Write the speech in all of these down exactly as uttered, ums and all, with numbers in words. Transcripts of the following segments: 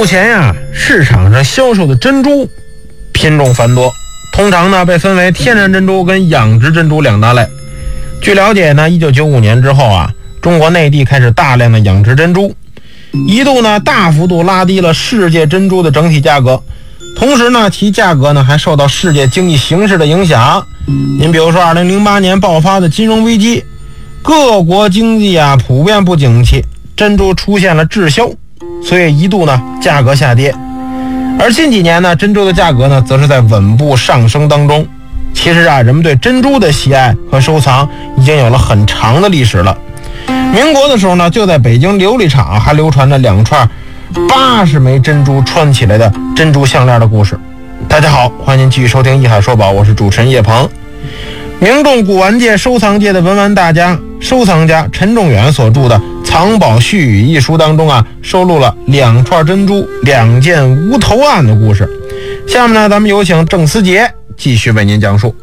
目前呀，市场上销售的珍珠品种繁多，通常呢被分为天然珍珠跟养殖珍珠两大类。据了解呢，一九九五年之后啊，中国内地开始大量的养殖珍珠，一度呢大幅度拉低了世界珍珠的整体价格，同时呢其价格呢还受到世界经济形势的影响。您比如说二零零八年爆发的金融危机，各国经济啊普遍不景气，珍珠出现了滞销，所以一度呢价格下跌。而近几年呢，珍珠的价格呢则是在稳步上升当中。其实啊，人们对珍珠的喜爱和收藏已经有了很长的历史了。民国的时候呢，就在北京琉璃厂还流传着两串八十枚珍珠穿起来的珍珠项链的故事。大家好，欢迎您继续收听《艺海说宝》，我是主持人叶鹏。名重古玩界、收藏界的文玩大家、收藏家陈仲远所著的《藏宝絮语》一书当中啊，收录了两串珍珠、两件无头案的故事。下面呢，咱们有请郑思杰继续为您讲述。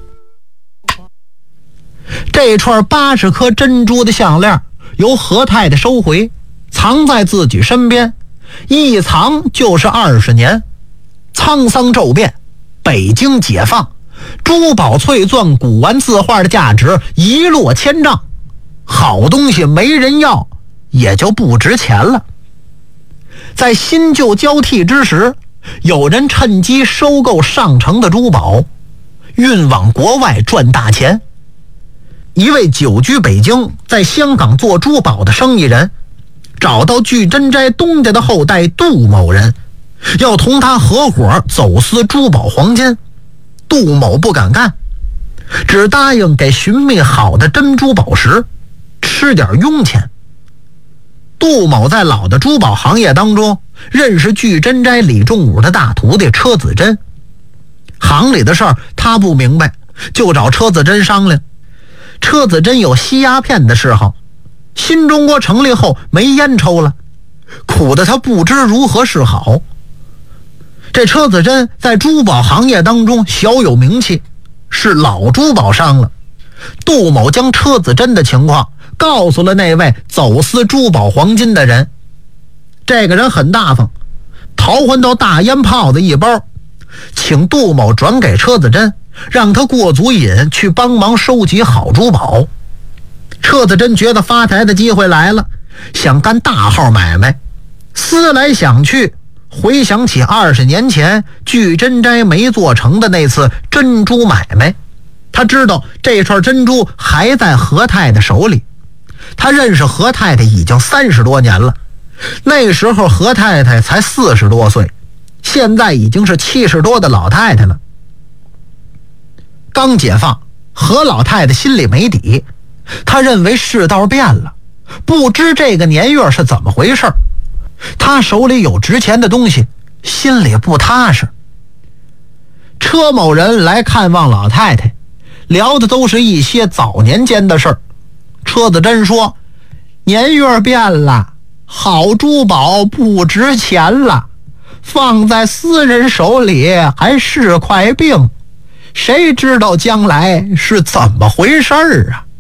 这串八十颗珍珠的项链由何太太收回，藏在自己身边，一藏就是二十年。沧桑骤变，北京解放，珠宝翠钻、古玩字画的价值一落千丈，好东西没人要，也就不值钱了。在新旧交替之时，有人趁机收购上乘的珠宝，运往国外赚大钱。一位久居北京，在香港做珠宝的生意人，找到巨珍斋东家的后代杜某人，要同他合伙走私珠宝黄金。杜某不敢干，只答应给寻觅好的珍珠宝石，吃点佣钱。杜某在老的珠宝行业当中认识巨珍斋李仲武的大徒弟车子珍，行里的事儿他不明白，就找车子珍商量。车子珍有吸鸦片的嗜好，新中国成立后没烟抽了，苦得他不知如何是好。这车子珍在珠宝行业当中小有名气，是老珠宝商了。杜某将车子珍的情况告诉了那位走私珠宝黄金的人，这个人很大方，淘换到大烟泡子一包，请杜某转给车子珍，让他过足瘾去帮忙收集好珠宝。车子珍觉得发财的机会来了，想干大号买卖，思来想去，回想起二十年前巨珍斋没做成的那次珍珠买卖，他知道这串珍珠还在何太太手里。他认识何太太已经三十多年了，那时候何太太才四十多岁，现在已经是七十多的老太太了。刚解放，何老太太心里没底，她认为世道变了，不知这个年月是怎么回事，她手里有值钱的东西，心里不踏实。车某人来看望老太太，聊的都是一些早年间的事儿。车子珍说，年月变了，好珠宝不值钱了，放在私人手里还是块病，谁知道将来是怎么回事儿啊？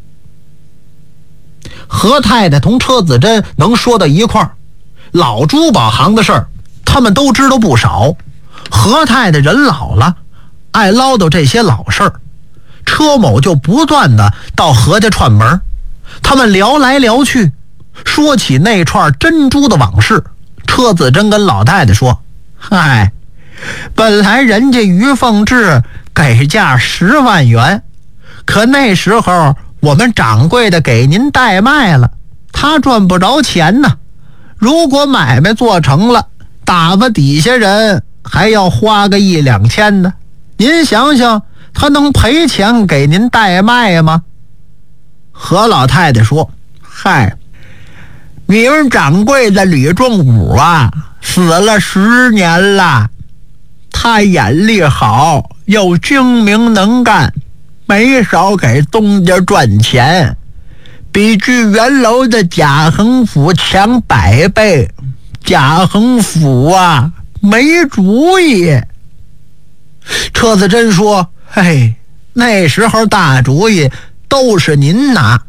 何太太同车子珍能说到一块儿，老珠宝行的事儿他们都知道不少。何太太人老了，爱唠叨这些老事儿，车某就不断的到何家串门。他们聊来聊去，说起那串珍珠的往事。车子珍跟老太太说，嗨，本来人家于凤至给价十万元，可那时候我们掌柜的给您代卖了，他赚不着钱呢。如果买卖做成了，打发底下人还要花个一两千呢，您想想他能赔钱给您代卖吗？何老太太说，嗨，你们掌柜的吕仲武啊，死了十年了，他眼力好，又精明能干，没少给东家赚钱，比聚元楼的贾恒甫强百倍。贾恒甫啊，没主意。车子珍说，嘿，那时候大主意都是您拿，